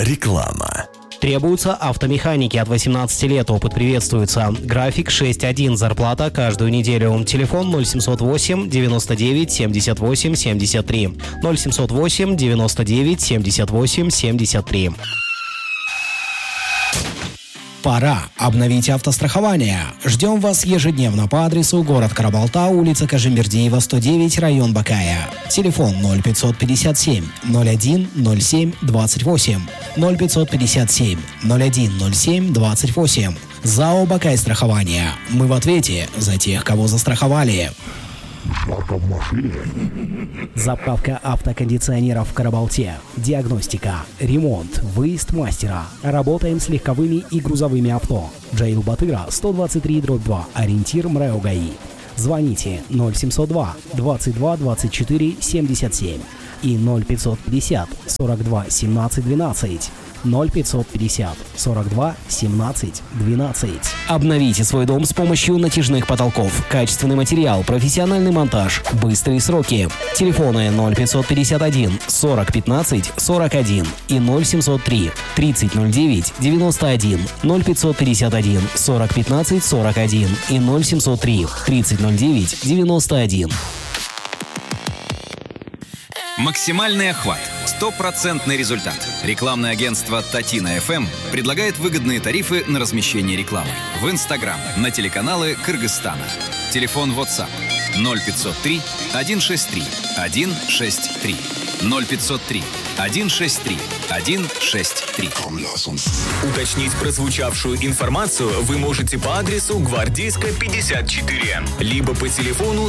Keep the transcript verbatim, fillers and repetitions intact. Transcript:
Реклама. Требуются автомеханики от восемнадцати лет. Опыт приветствуется. График шесть один. Зарплата каждую неделю. Телефон ноль семьсот восемь девяносто девять семьдесят восемь семьдесят три. ноль семьсот восемь девяносто девять семьдесят восемь семьдесят три. Пора обновить автострахование. Ждем вас ежедневно по адресу город Карабалта, улица Кажимбердиева, сто девять, район Бакая. Телефон ноль пятьсот пятьдесят семь ноль один ноль семь двадцать восемь. ноль пятьсот пятьдесят семь ноль один ноль семь двадцать восемь. ЗАО «Бакай страхование». Мы в ответе за тех, кого застраховали. Заправка автокондиционеров в Карабалте. Диагностика, ремонт, выезд мастера. Работаем с легковыми и грузовыми авто. Джаил Батыра, сто двадцать три дробь два, ориентир МРЭО ГАИ. Звоните ноль семьсот два двадцать два двадцать четыре семьдесят семь и ноль пятьсот пятьдесят сорок два семнадцать двенадцать. ноль пятьсот пятьдесят сорок два семнадцать двенадцать. Обновите свой дом с помощью натяжных потолков. Качественный материал, профессиональный монтаж, быстрые сроки. Телефоны ноль пятьсот пятьдесят один сорок пятнадцать сорок один и ноль семьсот три тридцать ноль девять девяносто один. ноль пятьсот пятьдесят один сорок пятнадцать сорок один и ноль семьсот три тридцать ноль девять девяносто один. Максимальный охват. Стопроцентный результат. Рекламное агентство Татина эф эм предлагает выгодные тарифы на размещение рекламы в Инстаграм, на телеканалы Кыргызстана. Телефон WhatsApp ноль пятьсот три сто шестьдесят три сто шестьдесят три. ноль пятьсот три сто шестьдесят три сто шестьдесят три. Уточнить прозвучавшую информацию вы можете по адресу Гвардейская, пятьдесят четыре, либо по телефону